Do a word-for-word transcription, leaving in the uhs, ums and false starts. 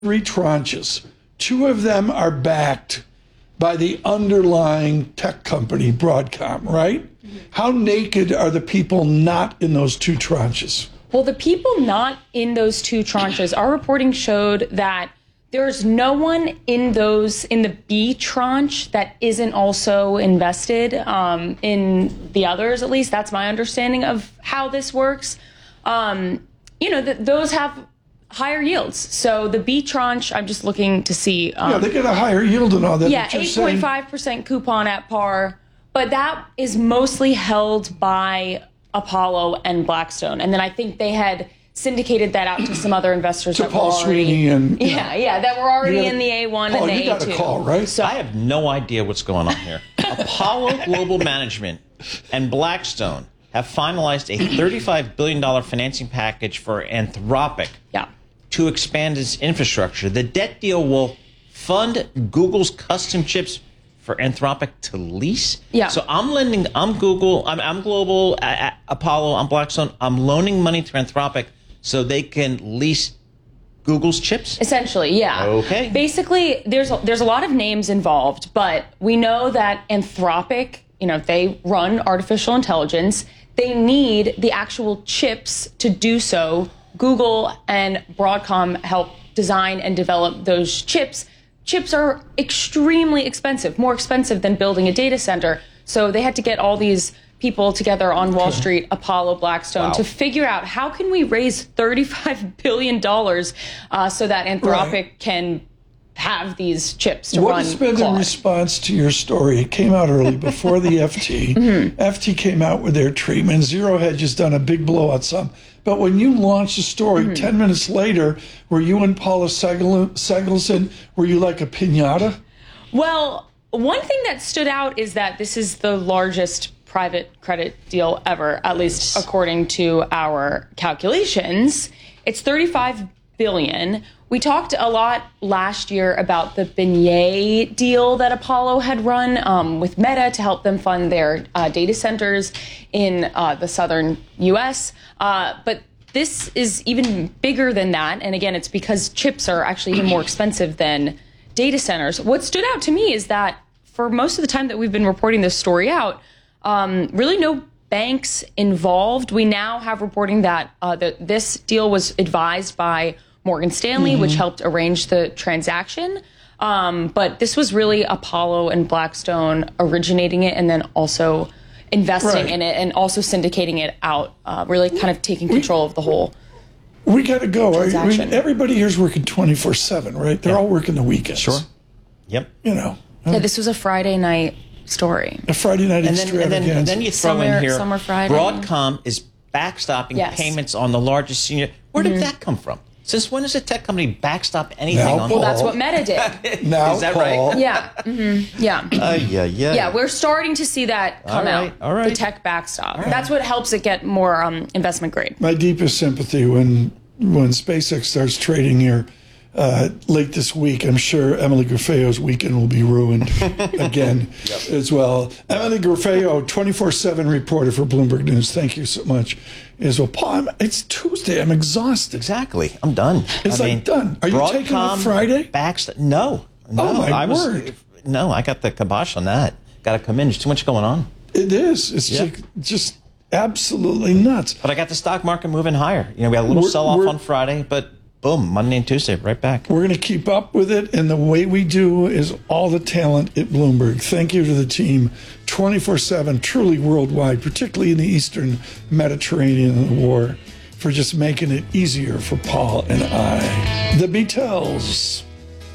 three tranches. Two of them are backed by the underlying tech company, Broadcom, right? Mm-hmm. How naked are the people not in those two tranches? Well, the people not in those two tranches, our reporting showed that there's no one in those, in the B tranche that isn't also invested um, in the others, at least. That's my understanding of how this works. Um, you know, th- those have higher yields. So the B tranche, I'm just looking to see. Um, yeah, they get a higher yield and all that. Yeah, eight point five percent coupon at par. But that is mostly held by Apollo and Blackstone. And then I think they had syndicated that out to some other investors. To that Paul were already, Sweeney and... Yeah, yeah, that were already gotta, in the A one Paul, and the you A two. got a call, right? So I have no idea what's going on here. Apollo Global Management and Blackstone have finalized a thirty-five billion dollars financing package for Anthropic yeah. to expand its infrastructure. The debt deal will fund Google's custom chips for Anthropic to lease. Yeah. So I'm lending, I'm Google, I'm, I'm Global, uh, Apollo, I'm Blackstone. I'm loaning money to Anthropic so they can lease Google's chips? Essentially, yeah. Okay. Basically, there's a, there's a lot of names involved, but we know that Anthropic, you know, they run artificial intelligence. They need the actual chips to do so. Google and Broadcom help design and develop those chips. Chips are extremely expensive, more expensive than building a data center. So they had to get all these people together on Wall Street, Apollo, Blackstone, wow. to figure out how can we raise thirty-five billion dollars uh, so that Anthropic right. can have these chips to what run What has been Claude. the response to your story? It came out early before the F T. Mm-hmm. F T came out with their treatment. Zero Hedge has done a big blowout some. But when you launched the story, mm-hmm. ten minutes later, were you and Paula Segelson, were you like a piñata? Well, one thing that stood out is that this is the largest private credit deal ever, at least according to our calculations. It's thirty-five billion dollars. We talked a lot last year about the Beignet deal that Apollo had run um, with Meta to help them fund their uh, data centers in uh, the southern U S. Uh, but this is even bigger than that. And again, it's because chips are actually even more expensive than data centers. What stood out to me is that for most of the time that we've been reporting this story out, um, really no banks involved. We now have reporting that uh, the, this deal was advised by Morgan Stanley, mm-hmm. which helped arrange the transaction. Um, but this was really Apollo and Blackstone originating it and then also investing right. in it and also syndicating it out, uh, really kind of taking control we, of the whole We got to go. I mean, everybody here's working twenty-four seven, right? They're yeah. all working the weekends. Sure. Yep. You know. Yeah, this was a Friday night story. A Friday night and then, and then, and then you throw summer, in here, summer Friday. Broadcom is backstopping yes. payments on the largest senior. Where did mm-hmm. that come from? Since when does a tech company backstop anything now, on? Well, that's what Meta did. now, is that Paul. right? Yeah. Mm-hmm. Yeah. Uh, yeah. Yeah. Yeah. We're starting to see that come all right, out. All right. The tech backstop. Right. That's what helps it get more um, investment grade. My deepest sympathy when when SpaceX starts trading here uh, late this week. I'm sure Emily Grafeo's weekend will be ruined again yep. as well. Emily Grafeo, twenty-four seven reporter for Bloomberg News. Thank you so much. Is well, Paul, I'm, it's Tuesday. I'm exhausted. Exactly. I'm done. It's I like mean, done. Are you Broadcom, taking off Friday? Backst- no. No. Oh, my I was, word. No, I got the kibosh on that. Got to come in. There's too much going on. It is. It's yeah. just, just absolutely nuts. But I got the stock market moving higher. You know, we had a little sell-off on Friday, but boom, Monday and Tuesday, right back. We're going to keep up with it, and the way we do is all the talent at Bloomberg. Thank you to the team, twenty-four seven, truly worldwide, particularly in the Eastern Mediterranean and the war, for just making it easier for Paul and I. The Beatles.